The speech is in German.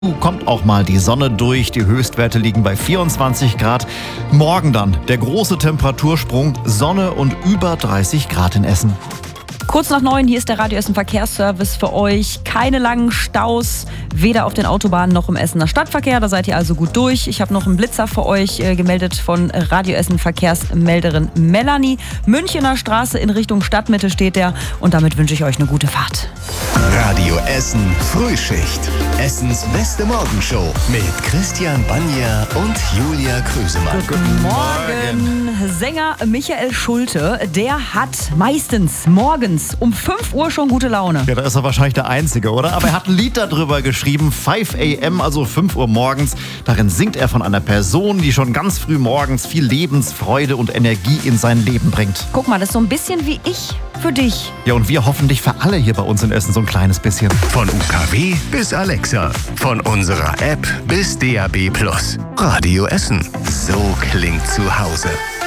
Kommt auch mal die Sonne durch, die Höchstwerte liegen bei 24 Grad. Morgen dann der große Temperatursprung, Sonne und über 30 Grad in Essen. Kurz nach 9, hier ist der Radio Essen Verkehrsservice für euch. Keine langen Staus, weder auf den Autobahnen noch im Essener Stadtverkehr. Da seid ihr also gut durch. Ich habe noch einen Blitzer für euch gemeldet von Radio Essen Verkehrsmelderin Melanie. Münchener Straße in Richtung Stadtmitte steht der. Und damit wünsche ich euch eine gute Fahrt. Radio Essen Frühschicht. Essens beste Morgenshow mit Christian Banja und Julia Krüsemann. Guten Morgen. Sänger Michael Schulte, der hat meistens morgens um 5 Uhr schon gute Laune. Ja, da ist er wahrscheinlich der Einzige, oder? Aber er hat ein Lied darüber geschrieben, 5 a.m., also 5 Uhr morgens. Darin singt er von einer Person, die schon ganz früh morgens viel Lebensfreude und Energie in sein Leben bringt. Guck mal, das ist so ein bisschen wie ich für dich. Ja, und wir hoffentlich für alle hier bei uns in Essen so ein kleines bisschen. Von UKW bis Alexa. Von unserer App bis DAB+. Radio Essen. So klingt zu Hause.